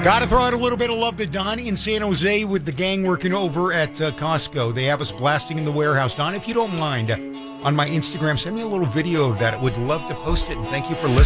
Got to throw out a little bit of love to Don in San Jose with the gang working over at Costco. They have us blasting in the warehouse. Don, if you don't mind, on my Instagram, send me a little video of that. I would love to post it, and thank you for listening.